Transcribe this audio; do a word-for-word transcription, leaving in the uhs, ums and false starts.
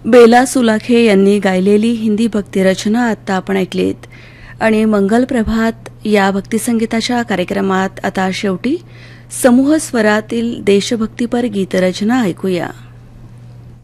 बेला सुलाखे यांनी गायलेली हिंदी भक्तिरचना आता आपण ऐकलीत. आणि मंगल प्रभात या भक्तिसंगीताच्या कार्यक्रमात आता शेवटी समूह स्वरातील देशभक्तीपर गीतरचना ऐकूया.